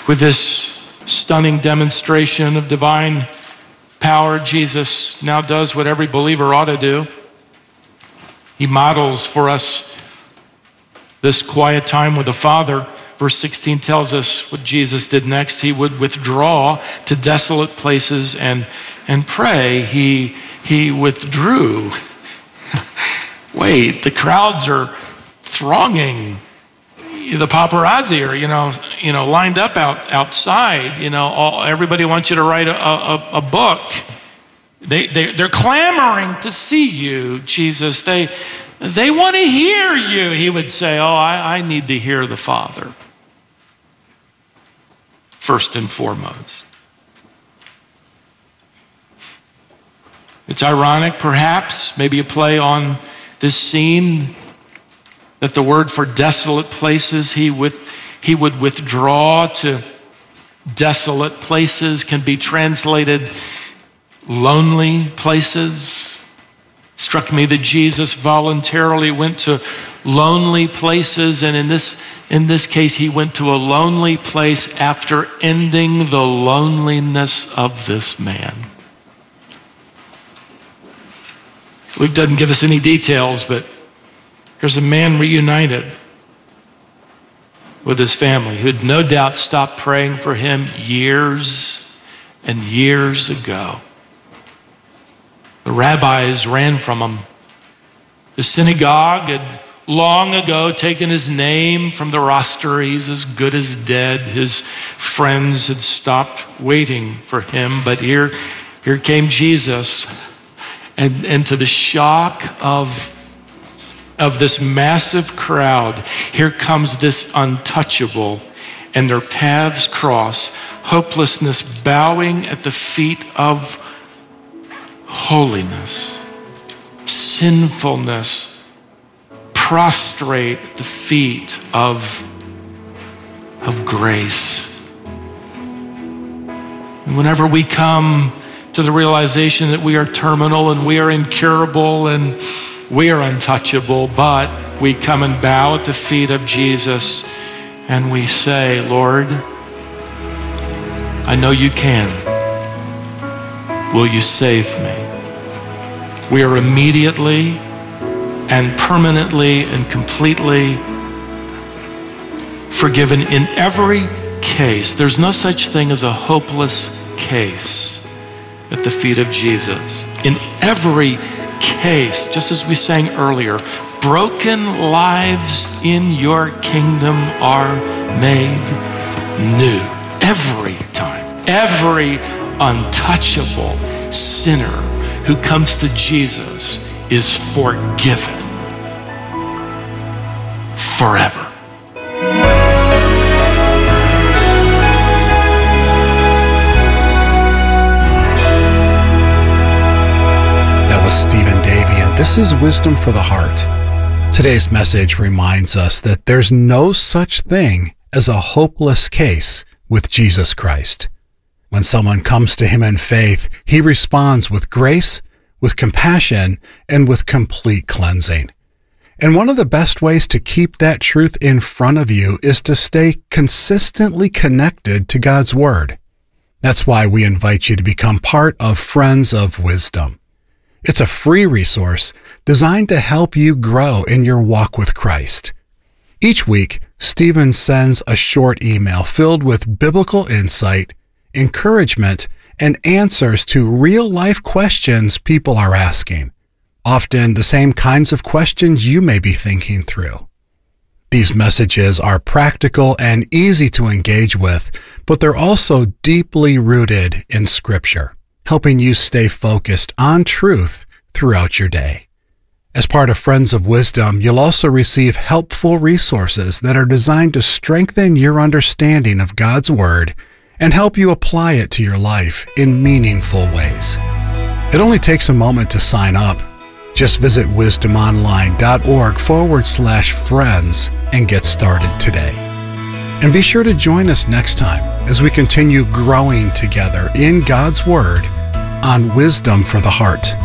With this stunning demonstration of divine power, Jesus now does what every believer ought to do. He models for us this quiet time with the Father. Verse 16 tells us what Jesus did next. He would withdraw to desolate places and pray. He withdrew. Wait, the crowds are thronging. The paparazzi are, lined up outside. Everybody wants you to write a book. They're clamoring to see you, Jesus. They want to hear you. He would say, I need to hear the Father first and foremost. It's ironic, perhaps, maybe a play on this scene, that the word for desolate places, he would withdraw to desolate places, can be translated lonely places. Struck me that Jesus voluntarily went to lonely places, and in this case, he went to a lonely place after ending the loneliness of this man. Luke doesn't give us any details, but here's a man reunited with his family who'd no doubt stopped praying for him years and years ago. The rabbis ran from him. The synagogue had long ago taken his name from the roster. He's as good as dead. His friends had stopped waiting for him, but here came Jesus. And to the shock of this massive crowd, here comes this untouchable, and their paths cross, hopelessness bowing at the feet of holiness, sinfulness, prostrate at the feet of grace. And whenever we come to the realization that we are terminal and we are incurable and we are untouchable, but we come and bow at the feet of Jesus and we say, Lord, I know you can. Will you save me? We are immediately and permanently and completely forgiven in every case. There's no such thing as a hopeless case at the feet of Jesus. In every case, just as we sang earlier, broken lives in your kingdom are made new. Every time, every untouchable sinner who comes to Jesus is forgiven forever. Was Stephen Davey, and this is Wisdom for the Heart. Today's message reminds us that there's no such thing as a hopeless case with Jesus Christ. When someone comes to him in faith, he responds with grace, with compassion, and with complete cleansing. And one of the best ways to keep that truth in front of you is to stay consistently connected to God's Word. That's why we invite you to become part of Friends of Wisdom. It's a free resource designed to help you grow in your walk with Christ. Each week, Stephen sends a short email filled with biblical insight, encouragement, and answers to real-life questions people are asking, often the same kinds of questions you may be thinking through. These messages are practical and easy to engage with, but they're also deeply rooted in Scripture, helping you stay focused on truth throughout your day. As part of Friends of Wisdom, you'll also receive helpful resources that are designed to strengthen your understanding of God's Word and help you apply it to your life in meaningful ways. It only takes a moment to sign up. Just visit wisdomonline.org/friends and get started today. And be sure to join us next time as we continue growing together in God's Word on Wisdom for the Heart.